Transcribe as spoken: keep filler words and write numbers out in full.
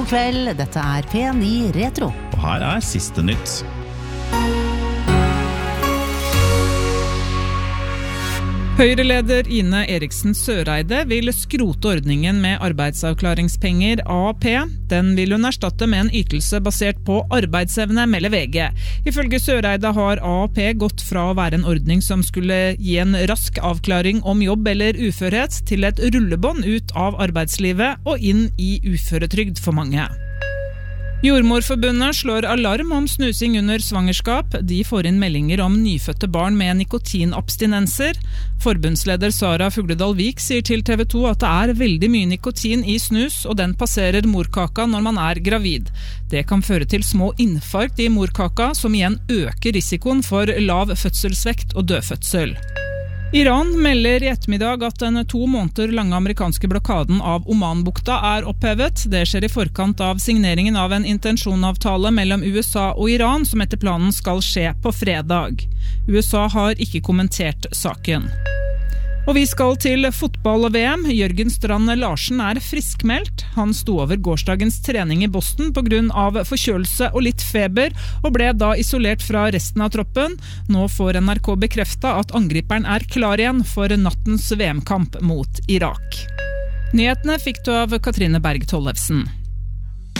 God kveld, dette er P ni Retro. Og her er siste nytt. Høyre-leder Ine Eriksen Søreide vil skrote ordningen med arbeidsavklaringspenger A A P. Den vil hun erstatte med en ytelse basert på arbeidsevne, melder V G. Ifølge Søreide har A A P gått fra å være en ordning som skulle gi en rask avklaring om jobb eller uførhet, til et rullebånd ut av arbeidslivet og inn i uføretrygd for mange. Jordmorforbundet slår alarm om snusing under svangerskap. De får inn meldinger om nyfødte barn med nikotinabstinenser. Forbundsleder Sara Fugledal-Vik sier til T V to at det er veldig mye nikotin i snus, og den passerer morkaka når man er gravid. Det kan føre til små infarkt i morkaka, som igjen øker risikoen for lav fødselsvekt og dødfødsel. Iran melder i ettermiddag at den to måneder lange amerikanske blokaden av Omanbukta er opphevet. Det skjer i forkant av signeringen av en intensjonavtale mellom U S A og Iran, som etter planen skal skje på fredag. U S A har ikke kommentert saken. Og vi skal til fotball og V M. Jørgen Strand Larsen er friskmeldt. Han sto over gårsdagens trening i Boston på grunn av forkjølelse og litt feber, og ble da isolert fra resten av troppen. Nå får N R K bekreftet at angriperen er klar igjen for nattens V M-kamp mot Irak. Nyhetene fikk du av Katrine Berg Tollefsen.